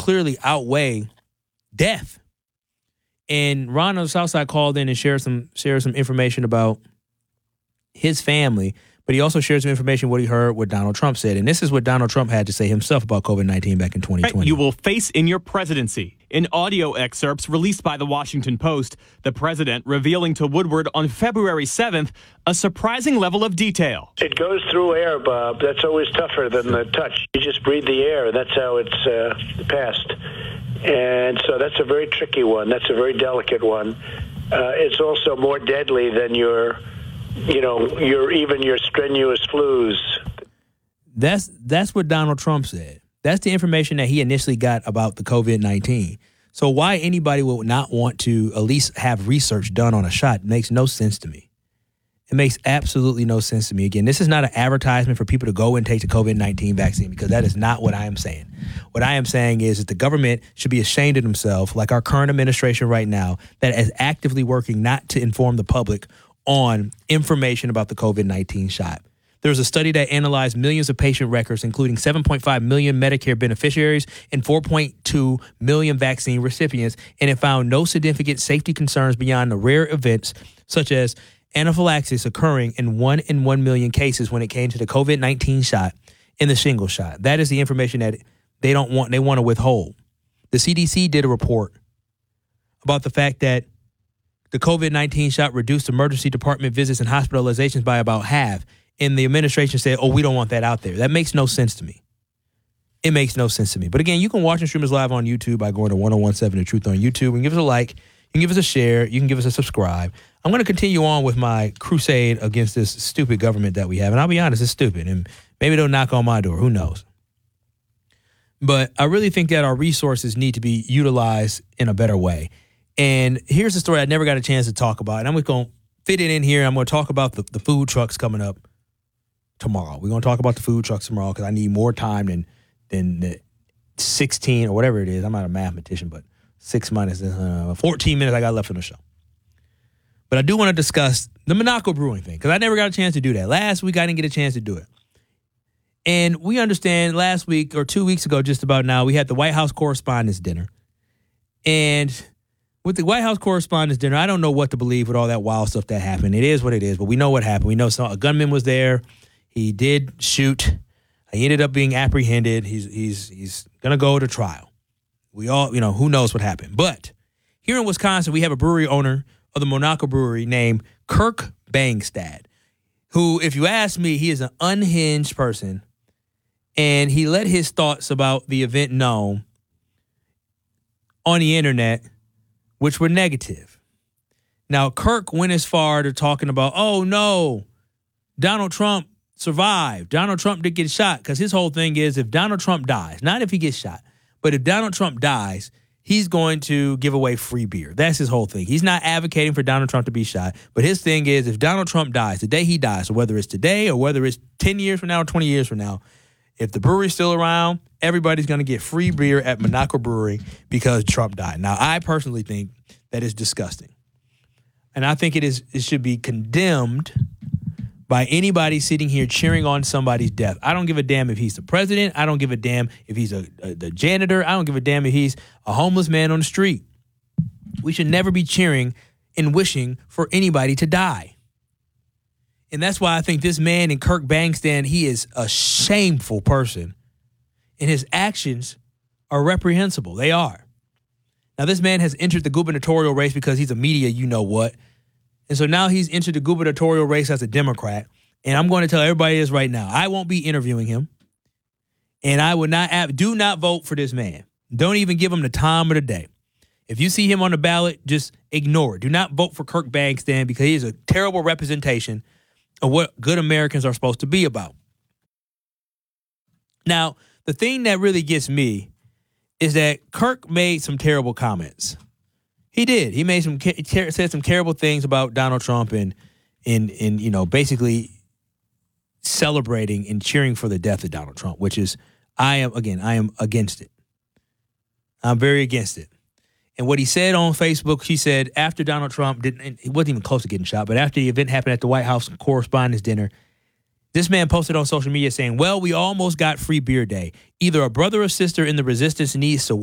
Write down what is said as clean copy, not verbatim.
clearly outweigh death. And Ron on the Southside called in and shared some information about his family, but he also shared some information what he heard what Donald Trump said. And this is what Donald Trump had to say himself about COVID-19 back in 2020. You will face in your presidency. In audio excerpts released by the Washington Post, the president revealing to Woodward on February 7th a surprising level of detail. It goes through air, Bob. That's always tougher than the touch. You just breathe the air. That's how it's passed. And so that's a very tricky one. That's a very delicate one. It's also more deadly than your strenuous flus. That's what Donald Trump said. That's the information that he initially got about the COVID-19. So why anybody would not want to at least have research done on a shot makes no sense to me. It makes absolutely no sense to me. Again, this is not an advertisement for people to go and take the COVID-19 vaccine, because that is not what I am saying. What I am saying is that the government should be ashamed of themselves, like our current administration right now, that is actively working not to inform the public on information about the COVID-19 shot. There was a study that analyzed millions of patient records, including 7.5 million Medicare beneficiaries and 4.2 million vaccine recipients, and it found no significant safety concerns beyond the rare events such as anaphylaxis occurring in 1 million cases when it came to the COVID-19 shot and the shingles shot. That is the information that they want to withhold. The CDC did a report about the fact that the COVID-19 shot reduced emergency department visits and hospitalizations by about half. And the administration said, we don't want that out there. That makes no sense to me. It makes no sense to me. But again, you can watch and stream us live on YouTube by going to 1017 The Truth on YouTube and give us a like. You can give us a share. You can give us a subscribe. I'm going to continue on with my crusade against this stupid government that we have. And I'll be honest, it's stupid. And maybe they'll knock on my door. Who knows? But I really think that our resources need to be utilized in a better way. And here's the story I never got a chance to talk about. And I'm just going to fit it in here. I'm going to talk about the food trucks coming up tomorrow. We're going to talk about the food trucks tomorrow because I need more time than the 16 or whatever it is. I'm not a mathematician, but 6 minus 14 minutes I got left in the show. But I do want to discuss the Monaco Brewing thing because I never got a chance to do that. Last week, I didn't get a chance to do it. And we understand last week or 2 weeks ago, just about now, we had the White House Correspondents' Dinner. And with the White House Correspondents' Dinner, I don't know what to believe with all that wild stuff that happened. It is what it is, but we know what happened. We know a gunman was there. He did shoot. He ended up being apprehended. He's going to go to trial. We all, who knows what happened. But here in Wisconsin, we have a brewery owner of the Monaco Brewery named Kirk Bangstad, who, if you ask me, he is an unhinged person. And he let his thoughts about the event known on the internet, which were negative. Now, Kirk went as far to talking about, oh, no, Donald Trump survived. Donald Trump did get shot, because his whole thing is if Donald Trump dies, not if he gets shot, but if Donald Trump dies, he's going to give away free beer. That's his whole thing. He's not advocating for Donald Trump to be shot, but his thing is if Donald Trump dies, the day he dies, so whether it's today or whether it's 10 years from now or 20 years from now, if the brewery's still around, everybody's going to get free beer at Monaco Brewery because Trump died. Now, I personally think that is disgusting. And I think it should be condemned by anybody sitting here cheering on somebody's death. I don't give a damn if he's the president. I don't give a damn if he's the janitor. I don't give a damn if he's a homeless man on the street. We should never be cheering and wishing for anybody to die. And that's why I think this man in Kirk Bangstad, he is a shameful person. And his actions are reprehensible. They are. Now, this man has entered the gubernatorial race because he's a media you-know-what. And so now he's entered the gubernatorial race as a Democrat. And I'm going to tell everybody this right now. I won't be interviewing him. And I would not do not vote for this man. Don't even give him the time of the day. If you see him on the ballot, just ignore it. Do not vote for Kirk Bangstad because he is a terrible representation of what good Americans are supposed to be about. Now, the thing that really gets me is that Kirk made some terrible comments. He did. He made said some terrible things about Donald Trump and basically celebrating and cheering for the death of Donald Trump, which is I am against it. I'm very against it. And what he said on Facebook, he said after Donald Trump he wasn't even close to getting shot, but after the event happened at the White House Correspondents' Dinner, this man posted on social media saying, well, we almost got free beer day. Either a brother or sister in the resistance needs to